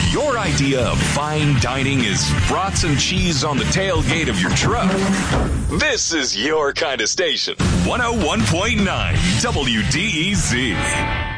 If your idea of fine dining is brats and cheese on the tailgate of your truck, this is your kind of station. 101.9 WDEZ.